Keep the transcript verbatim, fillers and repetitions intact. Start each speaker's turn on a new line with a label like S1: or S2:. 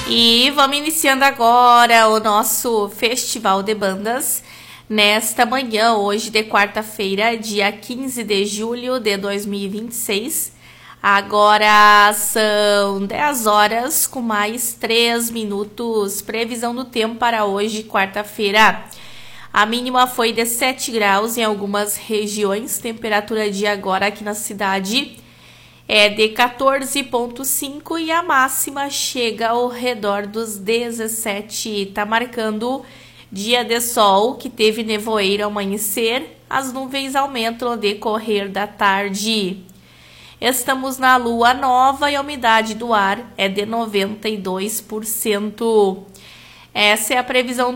S1: E vamos iniciando agora o nosso Festival de Bandas nesta manhã, hoje de quarta-feira, dia quinze de julho de dois mil e vinte e seis. Agora são dez horas com mais três minutos. Previsão do tempo para hoje, quarta-feira. A mínima foi de sete graus em algumas regiões. Temperatura de agora aqui na cidade é de quatorze vírgula cinco e a máxima chega ao redor dos dezessete. Tá marcando dia de sol, que teve nevoeiro ao amanhecer. As nuvens aumentam no decorrer da tarde. Estamos na lua nova e a umidade do ar é de noventa e dois por cento. Essa é a previsão do